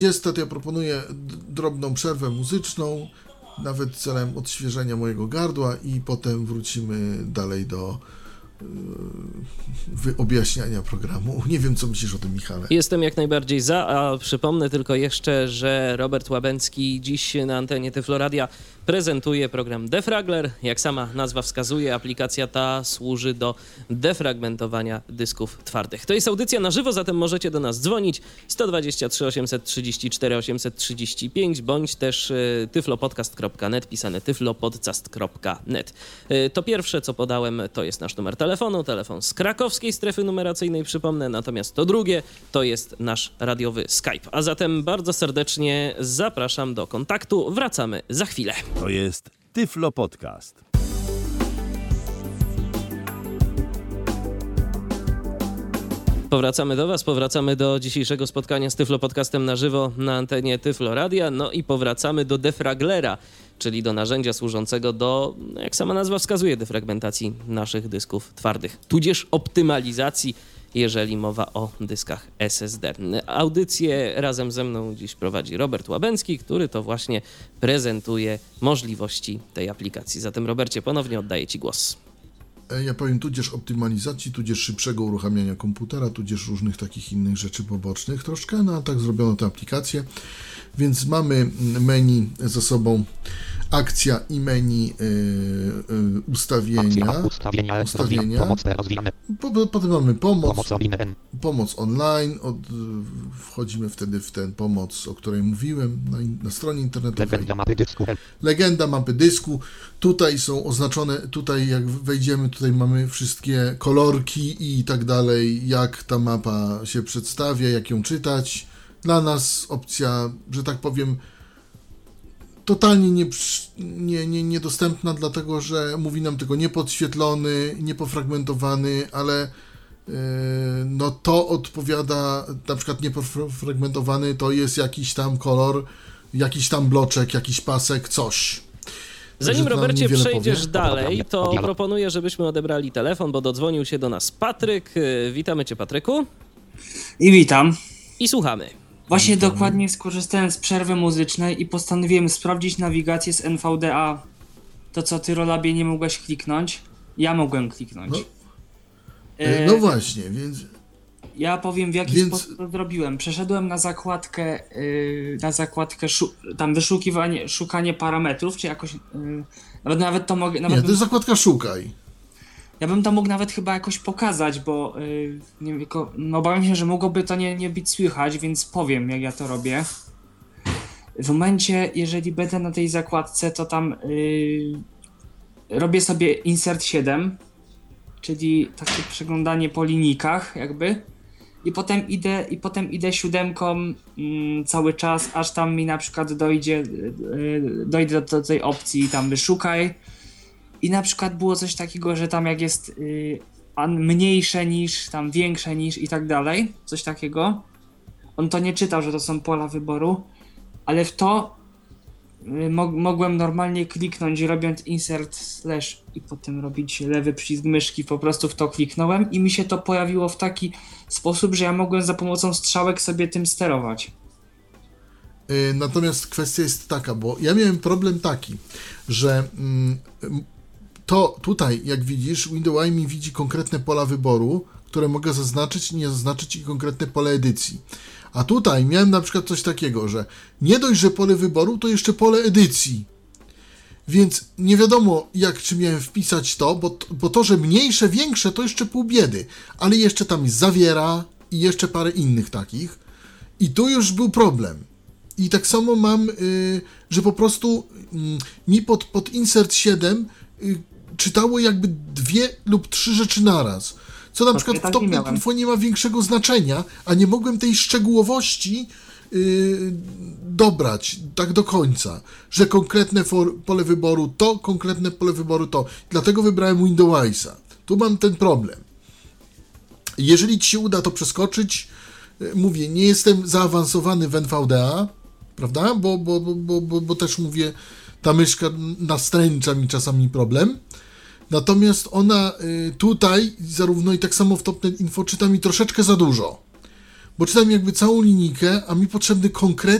Jest to, ja proponuję drobną przerwę muzyczną, nawet celem odświeżenia mojego gardła i potem wrócimy dalej do objaśniania programu. Nie wiem, co myślisz o tym, Michale. Jestem jak najbardziej za, a przypomnę tylko jeszcze, że Robert Łabęcki dziś na antenie Tyfloradia prezentuje program Defragler. Jak sama nazwa wskazuje, aplikacja ta służy do defragmentowania dysków twardych. To jest audycja na żywo, zatem możecie do nas dzwonić 123 834 835 bądź też tyflopodcast.net, pisane tyflopodcast.net. To pierwsze, co podałem, to jest nasz numer telefonu, telefon z krakowskiej strefy numeracyjnej, przypomnę, natomiast to drugie to jest nasz radiowy Skype. A zatem bardzo serdecznie zapraszam do kontaktu. Wracamy za chwilę. To jest Tyflo Podcast. Powracamy do Was, powracamy do dzisiejszego spotkania z Tyflo Podcastem na żywo na antenie Tyflo Radia, no i powracamy do Defraglera, czyli do narzędzia służącego do, jak sama nazwa wskazuje, defragmentacji naszych dysków twardych, tudzież optymalizacji, jeżeli mowa o dyskach SSD. Audycję razem ze mną dziś prowadzi Robert Łabęcki, który to właśnie prezentuje możliwości tej aplikacji. Zatem, Robercie, ponownie oddaję Ci głos. Ja powiem tudzież optymalizacji, tudzież szybszego uruchamiania komputera, tudzież różnych takich innych rzeczy pobocznych troszkę, no a tak zrobiono tę aplikację. Więc mamy menu za sobą, akcja i menu ustawienia. Potem mamy pomoc online, wchodzimy wtedy w ten pomoc, o której mówiłem na stronie internetowej. Legenda mapy dysku. Tutaj są oznaczone, tutaj jak wejdziemy, tutaj mamy wszystkie kolorki i tak dalej, jak ta mapa się przedstawia, jak ją czytać. Dla nas opcja, że tak powiem, totalnie niedostępna, dlatego że mówi nam tylko niepodświetlony, niepofragmentowany, ale no to odpowiada, na przykład niepofragmentowany to jest jakiś tam kolor, jakiś tam bloczek, jakiś pasek, coś. Zanim, Robercie, przejdziesz dalej, to proponuję, żebyśmy odebrali telefon, bo dodzwonił się do nas Patryk. Witamy Cię, Patryku. I witam. I słuchamy. Właśnie dokładnie skorzystałem z przerwy muzycznej i postanowiłem sprawdzić nawigację z NVDA. To, co ty, Rolabie, nie mogłeś kliknąć, ja mogłem kliknąć. No właśnie, więc... Ja powiem, w jaki sposób to zrobiłem. Przeszedłem na zakładkę, tam wyszukiwanie, szukanie parametrów, czy jakoś... Nawet to mogę... to jest zakładka szukaj. Ja bym to mógł nawet chyba jakoś pokazać, bo nie wiem, obawiam się, że mogłoby to nie być słychać, więc powiem, jak ja to robię. W momencie, jeżeli będę na tej zakładce, to tam robię sobie insert 7, czyli takie przeglądanie po linijkach jakby. I potem idę siódemką cały czas, aż tam mi na przykład dojdę do tej opcji tam wyszukaj. I na przykład było coś takiego, że tam jak jest mniejsze niż, tam większe niż i tak dalej, coś takiego. On to nie czytał, że to są pola wyboru, ale w to mogłem normalnie kliknąć, robiąc insert slash i potem robić lewy przycisk myszki, po prostu w to kliknąłem i mi się to pojawiło w taki sposób, że ja mogłem za pomocą strzałek sobie tym sterować. Natomiast kwestia jest taka, bo ja miałem problem taki, że to tutaj, jak widzisz, Windows mi widzi konkretne pola wyboru, które mogę zaznaczyć i nie zaznaczyć, i konkretne pole edycji. A tutaj miałem na przykład coś takiego, że nie dość, że pole wyboru, to jeszcze pole edycji. Więc nie wiadomo, czy miałem wpisać to, bo to, że mniejsze, większe, to jeszcze pół biedy. Ale jeszcze tam zawiera i jeszcze parę innych takich. I tu już był problem. I tak samo mam, że po prostu mi pod insert 7 czytało jakby 2 lub 3 rzeczy naraz. Co na przykład w top.info nie ma większego znaczenia, a nie mogłem tej szczegółowości dobrać tak do końca, że konkretne pole wyboru to, konkretne pole wyboru to. Dlatego wybrałem Windowsa. Tu mam ten problem. Jeżeli ci się uda to przeskoczyć, mówię, nie jestem zaawansowany w NVDA, prawda? Bo też mówię, ta myszka nastręcza mi czasami problem. Natomiast ona tutaj, zarówno i tak samo w top.info, czyta mi troszeczkę za dużo. bo czytam jakby całą linijkę, a mi potrzebny konkretny